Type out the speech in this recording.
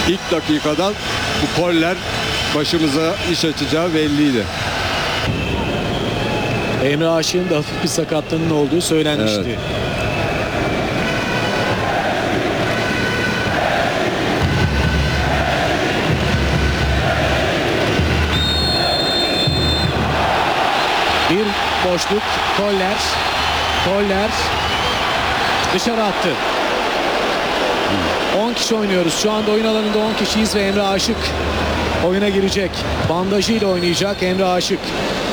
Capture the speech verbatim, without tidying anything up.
ilk dakikadan bu koller başımıza iş açacağı belliydi. Emre Aşık'ın da hafif bir sakatlığının olduğu söylenmişti. Evet. Bir boşluk. Koller. Koller dışarı attı. on kişi oynuyoruz. Şu anda oyun alanında on kişiyiz ve Emre Aşık oyuna girecek. Bandajıyla oynayacak Emre Aşık.